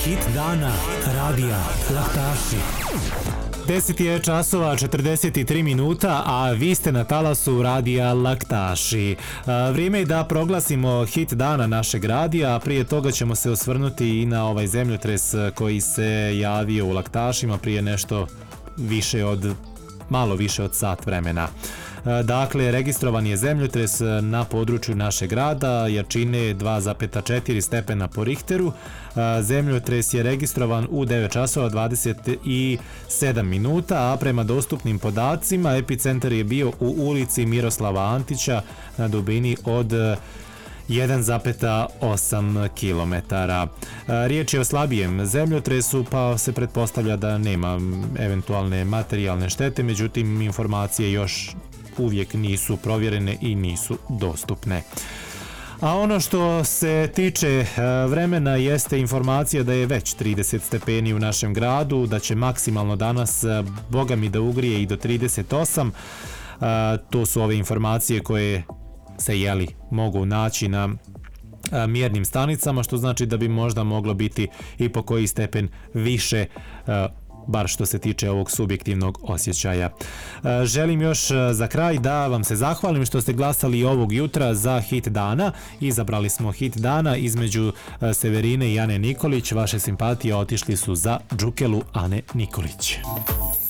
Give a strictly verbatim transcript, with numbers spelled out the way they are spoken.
Hit dana radija Laktaši. deset je časova četrdeset tri minuta, a vi ste na talasu radija Laktaši. Vrijeme je da proglasimo hit dana našeg radija, a prije toga ćemo se osvrnuti i na ovaj zemljotres koji se javio u Laktašima prije nešto više od, malo više od sat vremena. Dakle, registrovan je zemljotres na području našeg grada, jačine dva zarez četiri stepena po Richteru. Zemljotres je registrovan u devet časova dvadeset sedam minuta, a prema dostupnim podacima epicentar je bio u ulici Miroslava Antića na dubini od jedan zarez osam kilometara. Riječ je o slabijem zemljotresu, pa se pretpostavlja da nema eventualne materijalne štete, međutim informacije još uvijek nisu provjerene i nisu dostupne. A ono što se tiče vremena jeste informacija da je već trideset stepeni u našem gradu, da će maksimalno danas, boga mi, da ugrije i do trideset osam. To su ove informacije koje se jeli mogu naći na mjernim stanicama, što znači da bi možda moglo biti i po koji stepen više, bar što se tiče ovog subjektivnog osjećaja. Želim još za kraj da vam se zahvalim što ste glasali ovog jutra za hit dana. Izabrali smo hit dana između Severine i Ane Nikolić. Vaše simpatije otišli su za Džukelu Ane Nikolić.